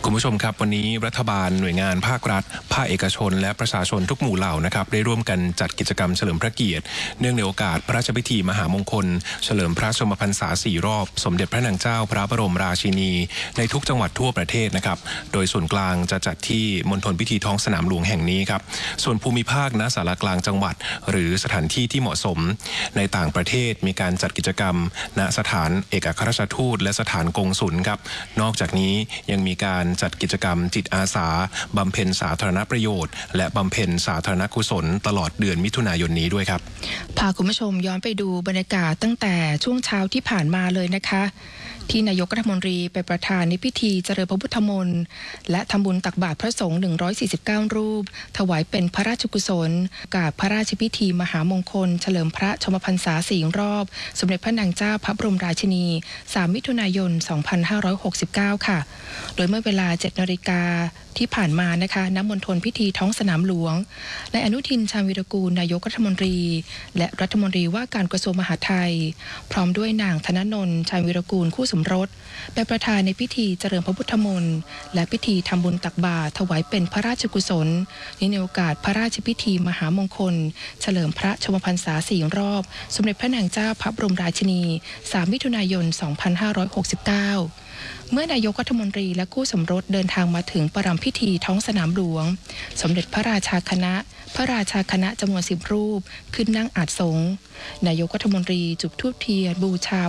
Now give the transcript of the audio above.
คุณผู้ชมครับวันนี้รัฐบาลหน่วยงานภาครัฐภาคเอกชนและประชาชนทุกหมู่เหล่านะครับได้ร่วมกันจัดกิจกรรมเฉลิมพระเกียรติเนื่องในโอกาสพระราชพิธีมหามงคลเฉลิมพระชนมพรรษา4รอบสมเด็จพระนางเจ้าพระบรมราชินีในทุกจังหวัดทั่วประเทศนะครับโดยส่วนกลางจะจัดที่มณฑลพิธีท้องสนามหลวงแห่งนี้ครับส่วนภูมิภาคณศาลากลางจังหวัดหรือสถานที่ที่เหมาะสมในต่างประเทศมีการจัดกิจกรรมณสถานเอกอัครราชทูตและสถานกงสุลครับนอกจากนี้ยังมีการจัดกิจกรรมจิตอาสาบำเพ็ญสาธารณประโยชน์และบำเพ็ญสาธารณกุศลตลอดเดือนมิถุนายนนี้ด้วยครับพาคุณผู้ชมย้อนไปดูบรรยากาศตั้งแต่ช่วงเช้าที่ผ่านมาเลยนะคะที่นายกรัฐมนตรีไปประธานในพิธีเจริญพระพุทธมนต์และทำบุญตักบาตรพระสงฆ์149รูปถวายเป็นพระราชกุศลกับพระราชพิธีมหามงคลเฉลิมพระชนมพรรษา4รอบสมเด็จพระนางเจ้าพระบรมราชินี3มิถุนายน2569ค่ะโดยเมื่อเวลา 7 นาฬิกาที่ผ่านมานะคะณมณฑลพิธีท้องสนามหลวงนายอนุทินชาญวีรกูลนายกรัฐมนตรีและรัฐมนตรีว่าการกระทรวงมหาดไทยพร้อมด้วยนางธนนนท์ชาญวีรกูลคู่สมรสเป็นประธานในพิธีเจริญพระพุทธมนต์และพิธีทำบุญตักบาตรถวายเป็นพระราชกุศลในโอกาสพระราชพิธีมหามงคลเฉลิมพระชนมพรรษา4รอบสมเด็จพระนางเจ้าพระบรมราชินี3มิถุนายน2569เมื่อนายกรัฐมนตรีและคู่สมรสเดินทางมาถึงประรำพิธีท้องสนามหลวงสมเด็จพระราชาคณะจำนวน10รูปขึ้นนั่งอาสงนายกรัฐมนตรีจุดธูปเทียนบูชา